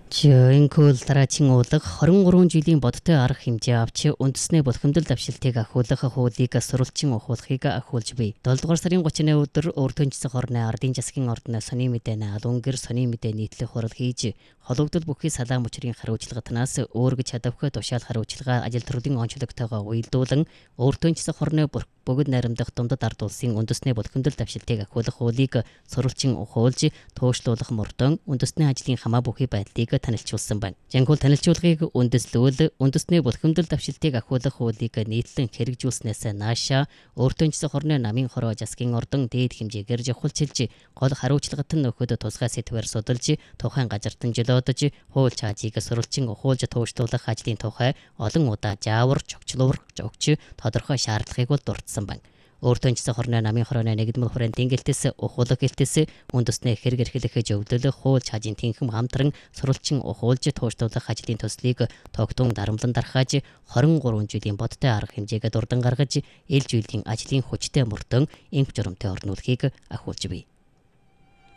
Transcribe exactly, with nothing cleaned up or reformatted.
Жинхэнэ дараагийн уулга хорин гурван жилийн бодтой арга хэмжээ авч үндэснээ булхимдал давшилтыг ахиулах хуулийг сурвалжин ухуулахыг ахиулж буй. долдугаар сарын гуравны өдөр өөртөнчсөн хорны ардын засгийн ордны сони мэдээний алуун гэр сони мэдээ нийтлэх хурал хийж хологдол бүхий салаам учрын хариуцлагатнаас өөргөж чадавх тушаал хариуцлага ажил төрлийн онцлогтойгоо уялдуулан өөртөнчсөн хорны бүгд найрамдах дундад ард улсын үндэсний булхимдал давшилтыг ахиулах хуулийг сурвалжин ухуулж туушлуулах мөрдөн үндэсний ажлын хамаа бүхий байдлыг танилцуулсан байна. Жинхэнэ танилцуулгыг үндэслүүл үндэсний булхимдал давшилтыг ахиулах хуулийг нийтлэн хэрэгжүүлснээс наашаа өөртөнчсөн хорны намын хороо засгийн ордон дээд хэмжээгээр жавхалчилж гол хариуцлагат нь нөхөд тусгай сэтвэр судалж тухайн газартан жолоодож хууль чаажийг сурвалжин ухуулж туушлуулах ажлын тухай олон удаа жаавар чогчлуурч өгч тодорхой шаардлагыг бол дурдсан байна. Өөртөнчсөн хорны намын хорооны нэгдмэл хүрээндийн гэлтэс ухуулах гэлтэс үндэснээ хэрэг эрхлэх зөвлөлөх хууль чаажийн тэнхэм хамтран сурвалжин ухуулж туушлуулах ажлын төслийг тогтун дарамтлан дарахаж хорин гурван жилийн бодтой арга хэмжээгээ дурдан гаргаж ил жилийн ажлын хүчтэй мөрдөн инх журамтай орнуулахыг ахиулж буй.